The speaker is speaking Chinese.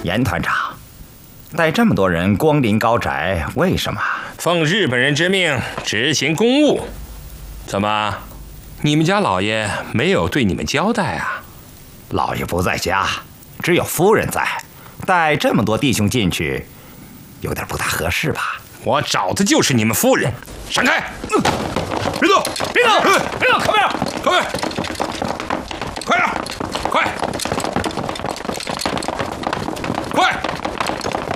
严团长，带这么多人光临高宅，为什么？ 奉日本人之命执行公务。怎么，你们家老爷没有对你们交代啊？ 老爷不在家，只有夫人在，带这么多弟兄进去，有点不大合适吧？ 我找的就是你们夫人，闪开！ 别动！ 别动！靠边！ 靠边！